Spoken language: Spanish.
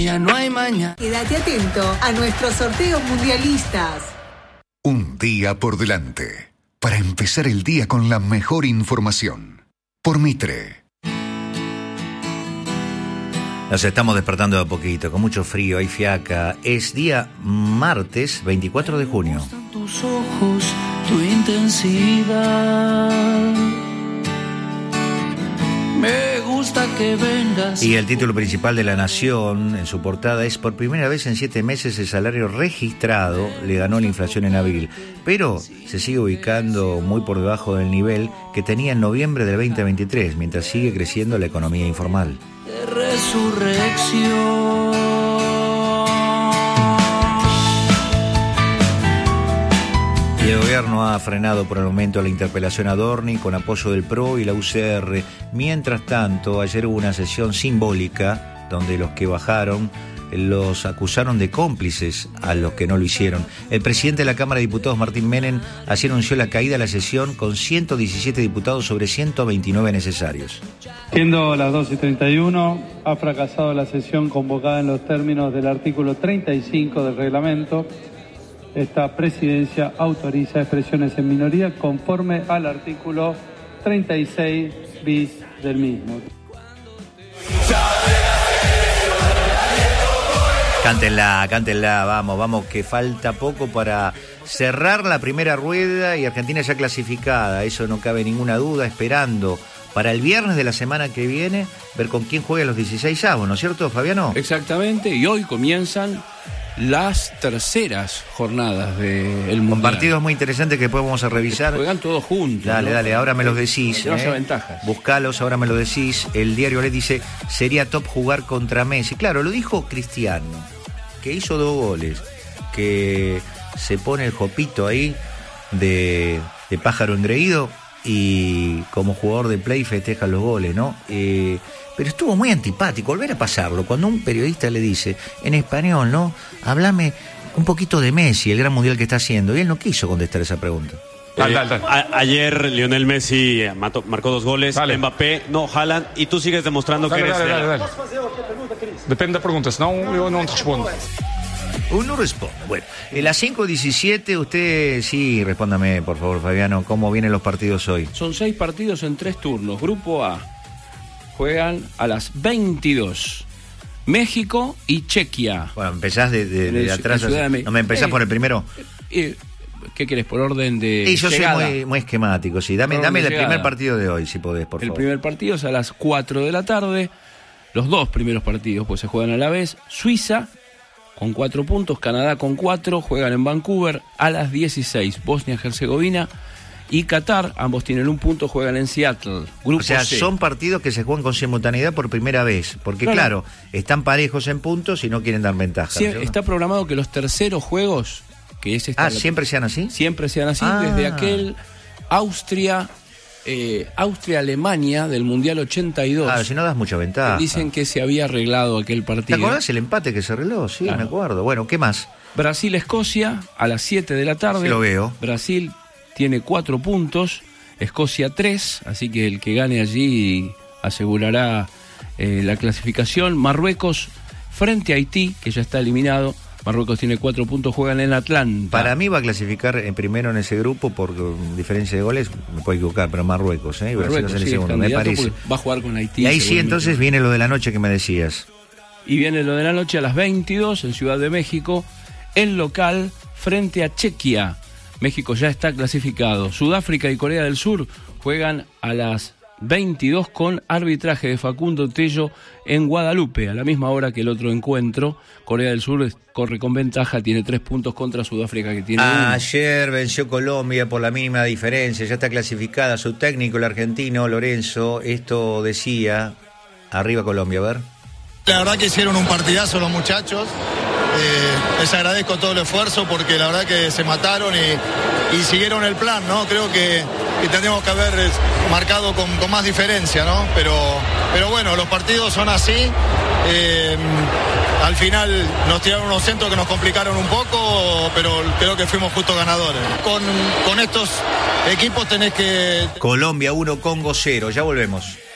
Ya no hay mañana. Quédate atento a nuestros sorteos mundialistas. Un día por delante, para empezar el día con la mejor información. Por Mitre. Nos estamos despertando de a poquito, con mucho frío, hay fiaca. Es día martes 24 de junio. Me gustan tus ojos, tu intensidad. Me gusta que vengas. Y el título principal de La Nación en su portada es: por primera vez en 7 meses el salario registrado le ganó la inflación en abril, pero se sigue ubicando muy por debajo del nivel que tenía en noviembre del 2023, mientras sigue creciendo la economía informal. De resurrección. Y el gobierno ha frenado por el momento la interpelación a Dorni con apoyo del PRO y la UCR. Mientras tanto, ayer hubo una sesión simbólica donde los que bajaron los acusaron de cómplices a los que no lo hicieron. El presidente de la Cámara de Diputados, Martín Menem, así anunció la caída de la sesión con 117 diputados sobre 129 necesarios. Siendo las 2:31, ha fracasado la sesión convocada en los términos del artículo 35 del reglamento. Esta presidencia autoriza expresiones en minoría conforme al artículo 36 bis del mismo. Cántenla, vamos, que falta poco para cerrar la primera rueda y Argentina ya clasificada, eso no cabe ninguna duda, esperando para el viernes de la semana que viene ver con quién juega los 16avos, ¿no es cierto, Fabiano? Exactamente, y hoy comienzan las terceras jornadas del Mundial. Con partidos muy interesantes que después vamos a revisar. Juegan todos juntos. Dale, ahora me los decís. No haya ventajas. Buscalos, ahora me los decís. El diario le dice, sería top jugar contra Messi. Claro, lo dijo Cristiano, que hizo 2 goles, que se pone el jopito ahí de pájaro engreído y como jugador de play festeja los goles, ¿no? Pero estuvo muy antipático, volver a pasarlo, cuando un periodista le dice, en español, ¿no? Háblame un poquito de Messi, el gran mundial que está haciendo, y él no quiso contestar esa pregunta. Ayer Lionel Messi marcó 2 goles, dale. Mbappé, no, Haaland, y tú sigues demostrando que eres... Dale. Depende da pergunta, senão eu não te respondo. Uno responde. Bueno, en las 5:17, usted sí, respóndame, por favor, Fabiano, ¿cómo vienen los partidos hoy? Son 6 partidos en 3 turnos. Grupo A. Juegan a las 22. México y Chequia. Bueno, empezás de atrás. ¿No me empezás por el primero? ¿Qué querés? ¿Por orden de yo llegada? Soy muy esquemático, sí. Dame el primer partido de hoy, si podés, por favor. El primer partido es a las 4 de la tarde. Los 2 primeros partidos pues se juegan a la vez. Suiza con 4 puntos, Canadá con 4, juegan en Vancouver. A las 16, Bosnia-Herzegovina y Qatar, ambos tienen 1 punto, juegan en Seattle. Grupo o sea, C. son partidos que se juegan con simultaneidad por primera vez, porque claro, están parejos en puntos y no quieren dar ventaja. Sí, está programado que los terceros juegos, que es ¿siempre sean así? Siempre sean así, desde aquel Austria-Alemania del Mundial 82. Claro, si no das mucha ventaja. Dicen que se había arreglado aquel partido. ¿Te acordás el empate que se arregló? Sí, claro. Me acuerdo. Bueno, ¿qué más? Brasil-Escocia a las 7 de la tarde. Sí, lo veo. Brasil tiene 4 puntos, Escocia 3, así que el que gane allí asegurará la clasificación. Marruecos frente a Haití, que ya está eliminado. Marruecos tiene 4 puntos, juegan en Atlanta. Para mí va a clasificar primero en ese grupo por diferencia de goles, me puedo equivocar, pero Marruecos, Marruecos, en el segundo, me parece. Va a jugar con Haití. Y ahí sí, entonces viene lo de la noche que me decías. Y viene lo de la noche a las 22 en Ciudad de México, el local frente a Chequia. México ya está clasificado. Sudáfrica y Corea del Sur juegan a las 22 con arbitraje de Facundo Tello en Guadalupe, a la misma hora que el otro encuentro. Corea del Sur corre con ventaja, tiene 3 puntos contra Sudáfrica, que tiene 1. Ayer venció Colombia por la mínima diferencia, ya está clasificada. Su técnico, el argentino Lorenzo, esto decía: arriba Colombia, a ver. La verdad que hicieron un partidazo los muchachos. Les agradezco todo el esfuerzo porque la verdad que se mataron y siguieron el plan, ¿no? Creo que tendríamos que haber marcado con más diferencia, ¿no? Pero bueno, los partidos son así. Al final nos tiraron unos centros que nos complicaron un poco, pero creo que fuimos justos ganadores. Con estos equipos tenés que... Colombia 1, Congo 0, ya volvemos.